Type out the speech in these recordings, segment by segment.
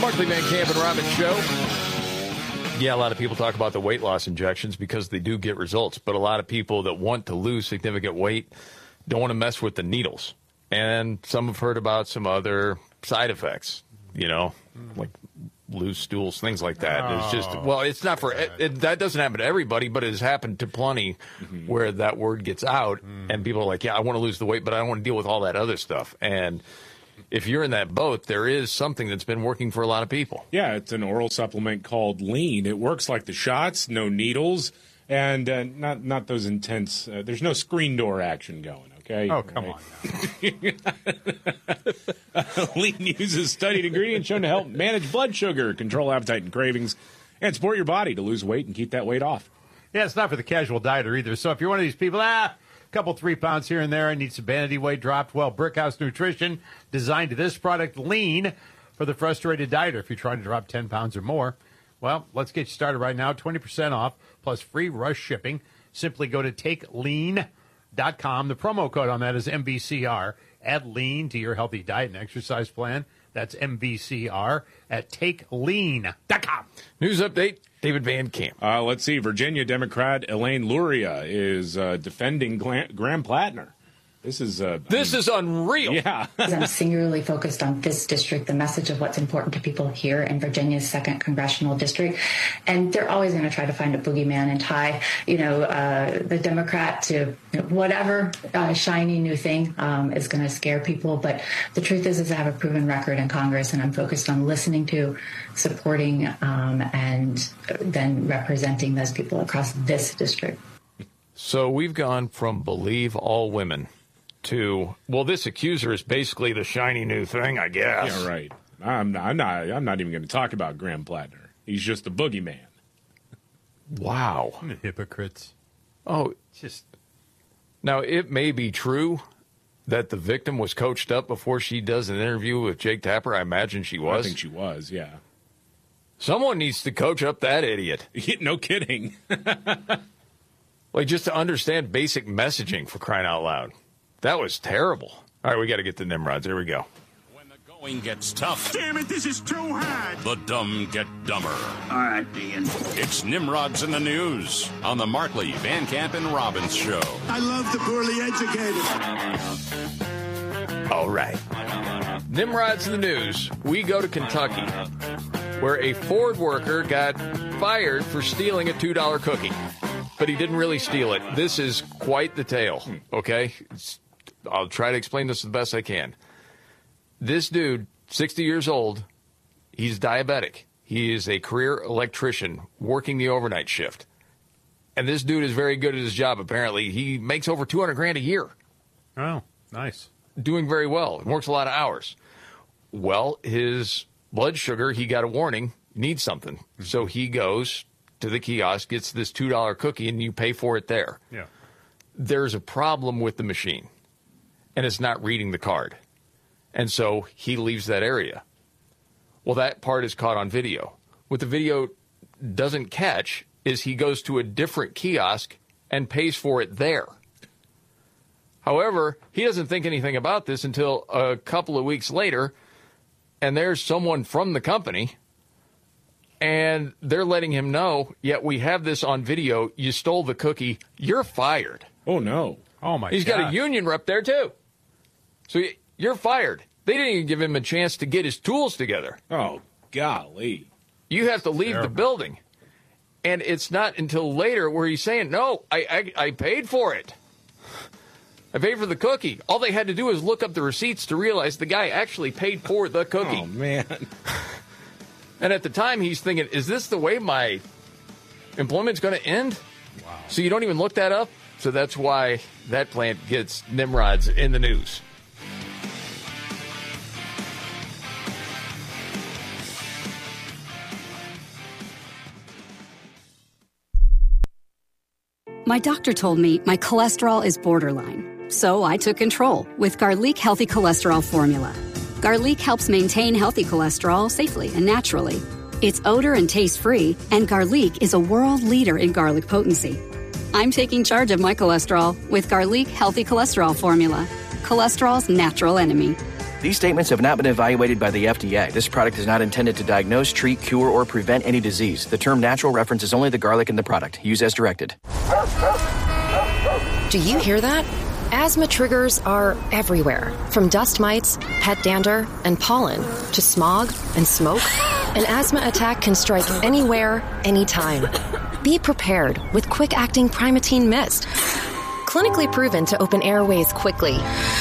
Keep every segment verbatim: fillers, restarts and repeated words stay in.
Markley, Van Camp, and Robbins show. Yeah, a lot of people talk about the weight loss injections because they do get results, but a lot of people that want to lose significant weight don't want to mess with the needles. And some have heard about some other side effects, you know, like loose stools, things like that. Oh, it's just, well, it's not for, it, it, that doesn't happen to everybody, but it has happened to plenty mm-hmm. where that word gets out mm. and people are like, yeah, I want to lose the weight, but I don't want to deal with all that other stuff. And if you're in that boat, there is something that's been working for a lot of people. Yeah, it's an oral supplement called Lean. It works like the shots, no needles, and uh, not not those intense, uh, there's no screen door action going. Okay. Oh, come right. on. Lean uses studied ingredients shown to help manage blood sugar, control appetite and cravings, and support your body to lose weight and keep that weight off. Yeah, it's not for the casual dieter either. So if you're one of these people, ah, a couple three pounds here and there, I need some vanity weight dropped. Well, Brickhouse Nutrition designed this product, Lean, for the frustrated dieter. If you're trying to drop ten pounds or more, well, let's get you started right now. twenty percent off plus free rush shipping. Simply go to take lean dot com. The promo code on that is M V C R. Add Lean to your healthy diet and exercise plan. That's M V C R at take lean dot com. News update, David Van Camp. Uh, let's see. Virginia Democrat Elaine Luria is uh, defending Graham Plattner. This is uh, this I mean, is unreal. Yeah. I'm singularly focused on this district, the message of what's important to people here in Virginia's second congressional district. And they're always going to try to find a boogeyman and tie, you know, uh, the Democrat to you know, whatever uh, shiny new thing um, is going to scare people. But the truth is, is I have a proven record in Congress, and I'm focused on listening to, supporting, um, and then representing those people across this district. So we've gone from believe all women to, well, this accuser is basically the shiny new thing, I guess. Yeah, right. I'm not, I'm not, I'm not even going to talk about Graham Plattner. He's just the boogeyman. Wow. Hypocrites. Oh, just. Now, it may be true that the victim was coached up before she does an interview with Jake Tapper. I imagine she was. I think she was, yeah. Someone needs to coach up that idiot. No kidding. Like, just to understand basic messaging, for crying out loud. That was terrible. All right, we got to get to Nimrods. Here we go. When the going gets tough. Damn it, this is too hard. The dumb get dumber. All right, Ian. It's Nimrods in the News on the Markley, Van Camp, and Robbins show. I love the poorly educated. All right. Nimrods in the News. We go to Kentucky, where a Ford worker got fired for stealing a two dollar cookie. But he didn't really steal it. This is quite the tale, okay? It's, I'll try to explain this the best I can. This dude, sixty years old, he's diabetic. He is a career electrician working the overnight shift. And this dude is very good at his job, apparently. He makes over two hundred grand a year. Oh, nice. Doing very well. Works a lot of hours. Well, his blood sugar, he got a warning, needs something. Mm-hmm. So he goes to the kiosk, gets this two dollar cookie, and you pay for it there. Yeah. There's a problem with the machine, and it's not reading the card. And so he leaves that area. Well, that part is caught on video. What the video doesn't catch is he goes to a different kiosk and pays for it there. However, he doesn't think anything about this until a couple of weeks later, and there's someone from the company, and they're letting him know, yeah, we have this on video. You stole the cookie. You're fired. Oh, no. Oh, my God. He's got a union rep there, too. So you're fired. They didn't even give him a chance to get his tools together. Oh, golly. You have to leave Terrible. the building. And it's not until later where he's saying, no, I, I, I paid for it. I paid for the cookie. All they had to do is look up the receipts to realize the guy actually paid for the cookie. Oh, man. And at the time, he's thinking, is this the way my employment's going to end? Wow. So you don't even look that up? So that's why that plant gets Nimrods in the news. My doctor told me my cholesterol is borderline, so I took control with Garlic Healthy Cholesterol Formula. Garlic helps maintain healthy cholesterol safely and naturally. It's odor and taste-free, and Garlic is a world leader in garlic potency. I'm taking charge of my cholesterol with Garlic Healthy Cholesterol Formula, cholesterol's natural enemy. These statements have not been evaluated by the F D A. This product is not intended to diagnose, treat, cure, or prevent any disease. The term natural references only the garlic in the product. Use as directed. Do you hear that? Asthma triggers are everywhere, from dust mites, pet dander, and pollen, to smog and smoke. An asthma attack can strike anywhere, anytime. Be prepared with quick-acting Primatene Mist. Clinically proven to open airways quickly.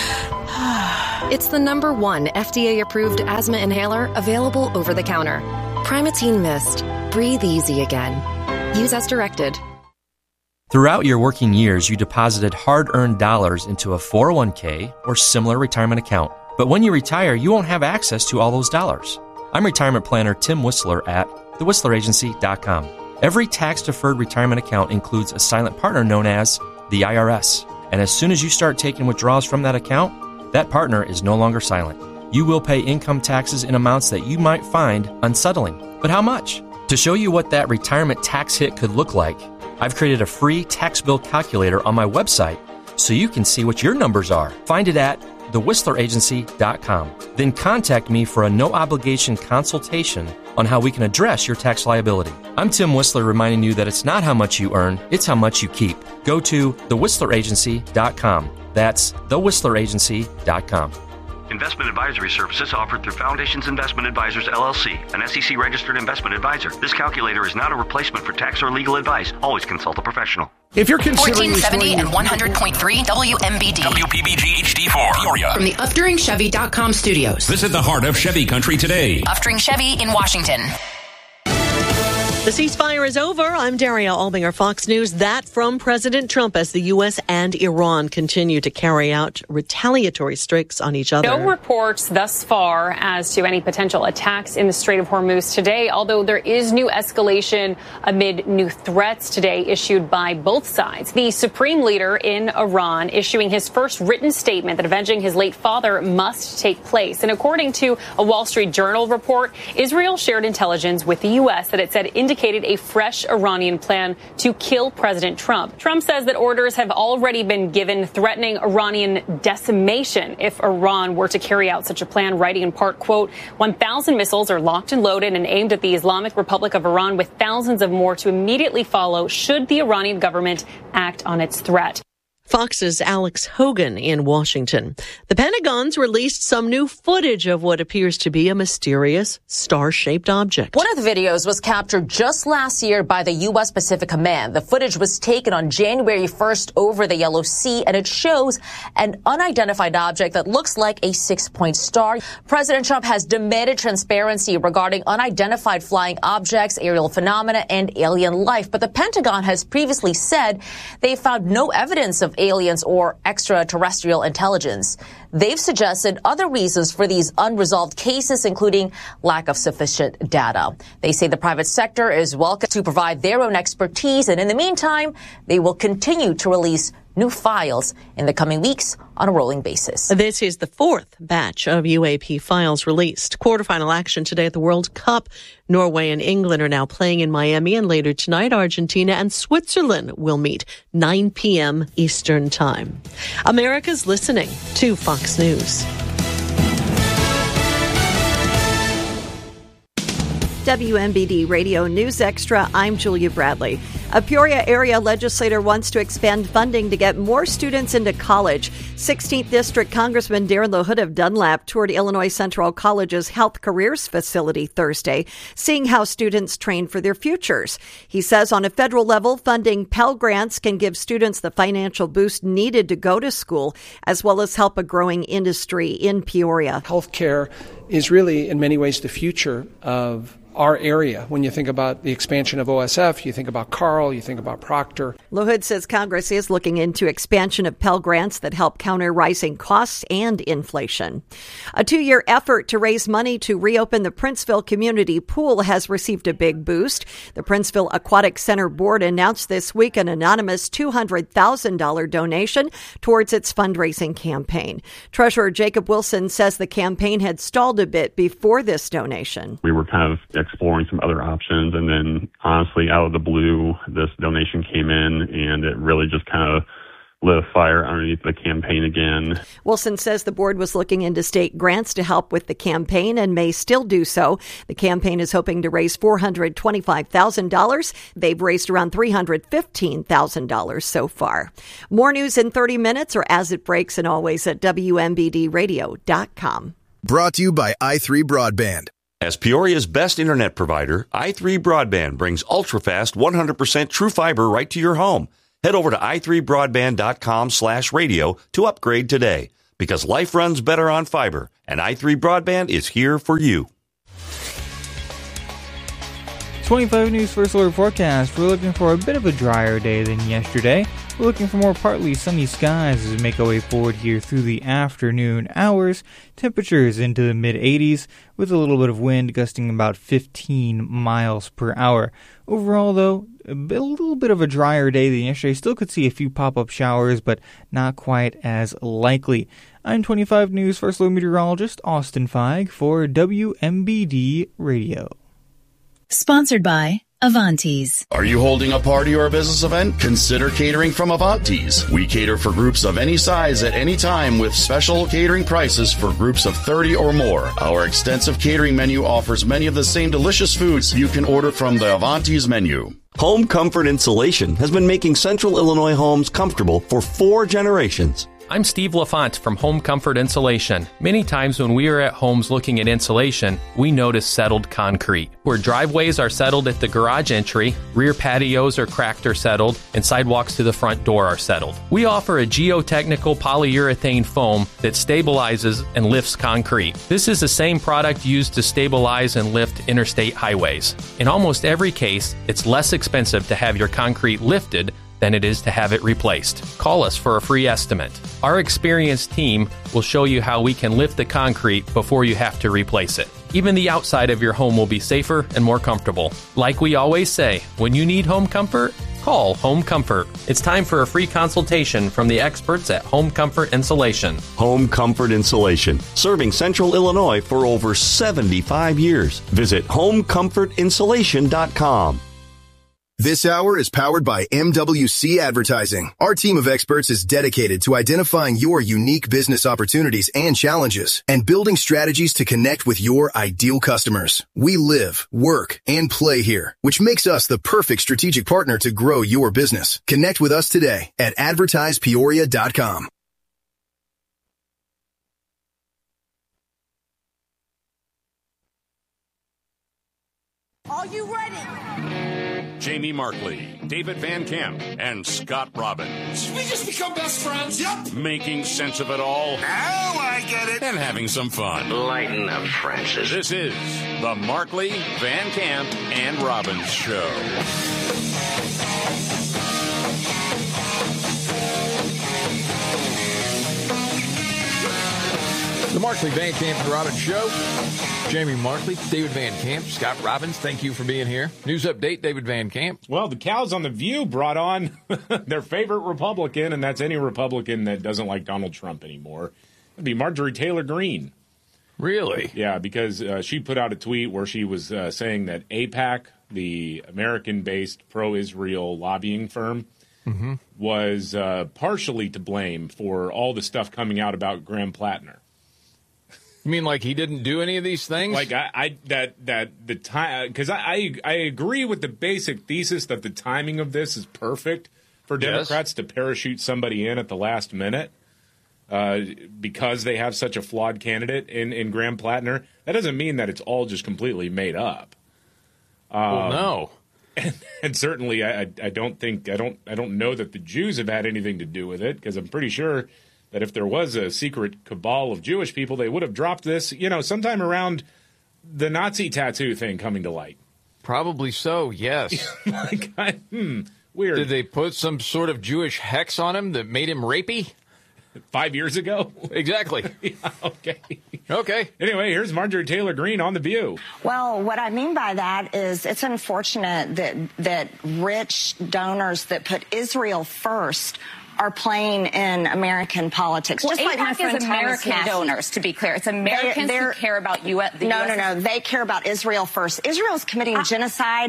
It's the number one F D A-approved asthma inhaler available over the counter. Primatene Mist. Breathe easy again. Use as directed. Throughout your working years, you deposited hard-earned dollars into a four oh one k or similar retirement account. But when you retire, you won't have access to all those dollars. I'm retirement planner Tim Whistler at the whistler agency dot com. Every tax-deferred retirement account includes a silent partner known as the I R S. And as soon as you start taking withdrawals from that account, that partner is no longer silent. You will pay income taxes in amounts that you might find unsettling. But how much? To show you what that retirement tax hit could look like, I've created a free tax bill calculator on my website so you can see what your numbers are. Find it at the whistler agency dot com. Then contact me for a no-obligation consultation on how we can address your tax liability. I'm Tim Whistler reminding you that it's not how much you earn, it's how much you keep. Go to the whistler agency dot com. That's the whistler agency dot com. Investment advisory services offered through Foundations Investment Advisors, L L C, an S E C-registered investment advisor. This calculator is not a replacement for tax or legal advice. Always consult a professional. If you're considering fourteen seventy and one hundred point three W M B D. W P B G H D four. Peoria. From the Upduring Chevy dot com studios. Visit the heart of Chevy country today. Upduring Chevy in Washington. The ceasefire is over. I'm Daria Albinger, Fox News. That from President Trump as the U S and Iran continue to carry out retaliatory strikes on each other. No reports thus far as to any potential attacks in the Strait of Hormuz today, although there is new escalation amid new threats today issued by both sides. The supreme leader in Iran issuing his first written statement that avenging his late father must take place. And according to a Wall Street Journal report, Israel shared intelligence with the U S that it said indicated a fresh Iranian plan to kill President Trump. Trump says that orders have already been given threatening Iranian decimation if Iran were to carry out such a plan, writing in part, quote, one thousand missiles are locked and loaded and aimed at the Islamic Republic of Iran, with thousands of more to immediately follow should the Iranian government act on its threat. Fox's Alex Hogan in Washington. The Pentagon's released some new footage of what appears to be a mysterious star-shaped object. One of the videos was captured just last year by the U S Pacific Command. The footage was taken on January first over the Yellow Sea, and it shows an unidentified object that looks like a six-point star. President Trump has demanded transparency regarding unidentified flying objects, aerial phenomena, and alien life. But the Pentagon has previously said they found no evidence of aliens or extraterrestrial intelligence. They've suggested other reasons for these unresolved cases, including lack of sufficient data. They say the private sector is welcome to provide their own expertise, and in the meantime, they will continue to release new files in the coming weeks on a rolling basis. This is the fourth batch of U A P files released. Quarterfinal action today at the World Cup. Norway and England are now playing in Miami, and later tonight, Argentina and Switzerland will meet nine p.m. Eastern Time. America's listening to Fox News. W M B D Radio News Extra, I'm Julia Bradley. A Peoria area legislator wants to expand funding to get more students into college. sixteenth District Congressman Darren LaHood of Dunlap toured Illinois Central College's Health Careers facility Thursday, seeing how students train for their futures. He says on a federal level, funding Pell Grants can give students the financial boost needed to go to school, as well as help a growing industry in Peoria. Healthcare is really, in many ways, the future of our area. When you think about the expansion of O S F, you think about Carl, you think about Proctor. LaHood says Congress is looking into expansion of Pell Grants that help counter rising costs and inflation. A two-year effort to raise money to reopen the Princeville Community Pool has received a big boost. The Princeville Aquatic Center Board announced this week an anonymous two hundred thousand dollars donation towards its fundraising campaign. Treasurer Jacob Wilson says the campaign had stalled a bit before this donation. We were kind of exploring some other options, and then honestly, out of the blue, this donation came in, and it really just kind of lit a fire underneath the campaign again. Wilson says the board was looking into state grants to help with the campaign and may still do so. The campaign is hoping to raise four hundred twenty-five thousand dollars. They've raised around three hundred fifteen thousand dollars so far. More news in thirty minutes or as it breaks, and always at W M B D radio dot com. Brought to you by i three Broadband. As Peoria's best internet provider, i three Broadband brings ultra-fast one hundred percent true fiber right to your home. Head over to i three broadband dot com slash radio to upgrade today, because life runs better on fiber, and i three Broadband is here for you. twenty-five News First Alert Forecast. We're looking for a bit of a drier day than yesterday. We're looking for more partly sunny skies as we make our way forward here through the afternoon hours. Temperatures into the mid eighties with a little bit of wind gusting about fifteen miles per hour. Overall, though, a, bit, a little bit of a drier day than yesterday. Still could see a few pop-up showers, but not quite as likely. I'm twenty-five News First Alert Meteorologist Austin Feig for W M B D Radio. Sponsored by Avantes. Are you holding a party or a business event? Consider catering from Avantes. We cater for groups of any size at any time with special catering prices for groups of thirty or more. Our extensive catering menu offers many of the same delicious foods you can order from the Avantes menu. Home Comfort Insulation has been making Central Illinois homes comfortable for four generations. I'm Steve LaFont from Home Comfort Insulation. Many times when we are at homes looking at insulation, we notice settled concrete. Where driveways are settled at the garage entry, rear patios are cracked or settled, and sidewalks to the front door are settled. We offer a geotechnical polyurethane foam that stabilizes and lifts concrete. This is the same product used to stabilize and lift interstate highways. In almost every case, it's less expensive to have your concrete lifted than it is to have it replaced. Call us for a free estimate. Our experienced team will show you how we can lift the concrete before you have to replace it. Even the outside of your home will be safer and more comfortable. Like we always say, when you need home comfort, call Home Comfort. It's time for a free consultation from the experts at Home Comfort Insulation. Home Comfort Insulation, serving Central Illinois for over seventy-five years. Visit home comfort insulation dot com. This hour is powered by M W C Advertising. Our team of experts is dedicated to identifying your unique business opportunities and challenges and building strategies to connect with your ideal customers. We live, work, and play here, which makes us the perfect strategic partner to grow your business. Connect with us today at advertise peoria dot com. Are you ready? Jamie Markley, David Van Camp, and Scott Robbins. We just become best friends? Yep. Making sense of it all. Now I get it. And having some fun. Lighten up, Francis. This is the Markley, Van Camp, and Robbins Show. The Markley, Van Camp, and Robbins Show. Jamie Markley, David Van Camp, Scott Robbins, thank you for being here. News update, David Van Camp. Well, the cows on The View brought on their favorite Republican, and that's any Republican that doesn't like Donald Trump anymore. It'd be Marjorie Taylor Greene. Really? Yeah, because uh, she put out a tweet where she was uh, saying that AIPAC, the American-based pro-Israel lobbying firm, mm-hmm. was uh, partially to blame for all the stuff coming out about Graham Plattner. You mean like he didn't do any of these things? Like I, I that that the time because I, I I agree with the basic thesis that the timing of this is perfect for Democrats yes. to parachute somebody in at the last minute uh, because they have such a flawed candidate in in Graham Plattner. That doesn't mean that it's all just completely made up. Um, well, no, and, and certainly I, I don't think I don't I don't know that the Jews have had anything to do with it, because I'm pretty sure that if there was a secret cabal of Jewish people, they would have dropped this, you know, sometime around the Nazi tattoo thing coming to light. Probably so, yes. like, I, hmm, weird. Did they put some sort of Jewish hex on him that made him rapey? Five years ago? Exactly. yeah, okay. Okay. Anyway, here's Marjorie Taylor Greene on The View. Well, what I mean by that is it's unfortunate that that rich donors that put Israel first are playing in American politics. Well, Just like my friend is American Thomas donors, to be clear. It's Americans they, who care about U S. The no, U S no, no. They care about Israel first. Israel is committing ah. genocide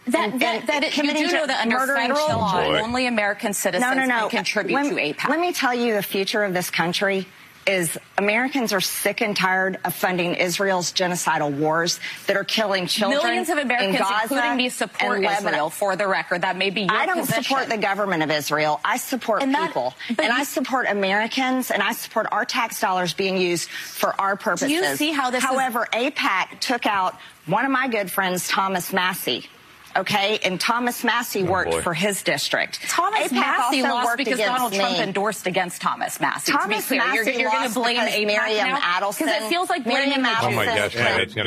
That, and, that, and that it, you do know that under federal law, only American citizens no, no, no. can contribute let, to AIPAC. Let me tell you the future of this country is Americans are sick and tired of funding Israel's genocidal wars that are killing children. Millions of Americans, in Gaza including me, support Israel, for the record. That may be your I don't position. support the government of Israel. I support and that, people. And I support Americans, and I support our tax dollars being used for our purposes. Do you see how this However, is... AIPAC took out one of my good friends, Thomas Massey. Okay, and Thomas Massey worked oh for his district. Thomas AIPAC Massey also lost worked because Donald me. Trump endorsed against Thomas Massey. Thomas to be clear, Massey you're, you're going to blame AIPAC Miriam now Adelson. Because it feels like blaming Miriam the Oh my gosh, man, it's gonna